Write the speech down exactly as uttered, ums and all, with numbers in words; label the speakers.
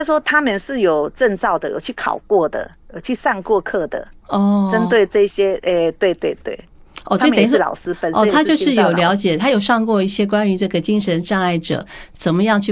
Speaker 1: 说他们是有证照的，有去考过的，有去上过课的。
Speaker 2: 哦，
Speaker 1: 针对这些，诶、欸，对对对。
Speaker 2: 哦，就等于是
Speaker 1: 老师本身
Speaker 2: 哦，他就是有了
Speaker 1: 解，
Speaker 2: 他有上过一些关于这个精神障碍者怎么样去